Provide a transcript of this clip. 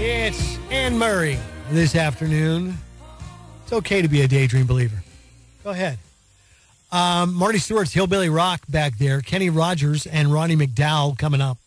It's Anne Murray this afternoon. It's okay to be a daydream believer. Go ahead. Marty Stewart's Hillbilly Rock back there. Kenny Rogers and Ronnie McDowell coming up.